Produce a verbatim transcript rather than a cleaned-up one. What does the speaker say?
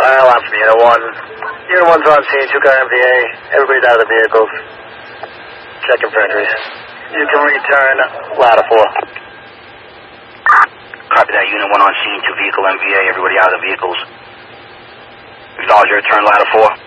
Pile on from Unit one. Unit one's on scene, two car M V A. Everybody's out of the vehicles. Checking for injuries. You can return ladder four. Copy that. Unit one on scene, two vehicle M V A. Everybody out of the vehicles. Acknowledge your return ladder four.